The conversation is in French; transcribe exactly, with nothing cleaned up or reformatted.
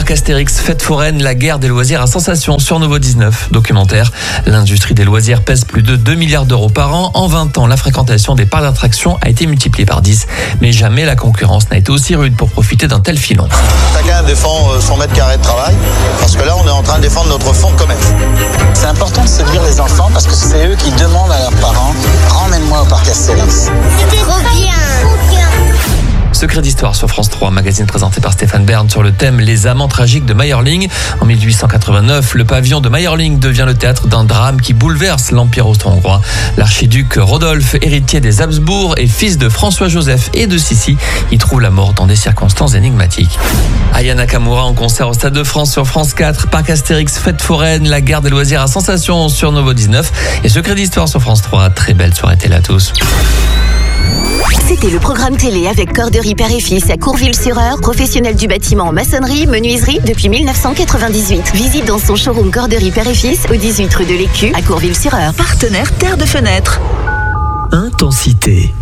Parc Astérix, fête foraine, la guerre des loisirs à sensation sur Nouveau dix-neuf. Documentaire. L'industrie des loisirs pèse plus de deux milliards d'euros par an. En vingt ans, la fréquentation des parcs d'attractions a été multipliée par dix. Mais jamais la concurrence n'a été aussi rude pour profiter d'un tel filon. Chacun défend son mètre carré de travail, parce que là, on est en train de défendre notre fonds de commerce. C'est important de séduire les enfants parce que c'est eux qui demandent à leurs parents « Ramène-moi au parc Astérix ». C'était trop bien, trop bien. Secret d'histoire sur France trois, magazine présenté par Stéphane Bern sur le thème Les amants tragiques de Mayerling. En mille huit cent quatre-vingt-neuf, le pavillon de Mayerling devient le théâtre d'un drame qui bouleverse l'Empire austro-hongrois. L'archiduc Rodolphe, héritier des Habsbourg et fils de François-Joseph et de Sissi, y trouve la mort dans des circonstances énigmatiques. Aya Nakamura en concert au Stade de France sur France quatre, Parc Astérix, fête foraine, la guerre des loisirs à sensation sur Nouveau dix-neuf et Secret d'histoire sur France trois. Très belle soirée télé à tous. C'était le programme télé avec Corderie Père et Fils à Courville-sur-Eure, professionnel du bâtiment, maçonnerie, menuiserie depuis mille neuf cent quatre-vingt-dix-huit. Visite dans son showroom Corderie Père et Fils au dix-huit rue de l'Écu à Courville-sur-Eure. Partenaire Terre de Fenêtre. Intensité.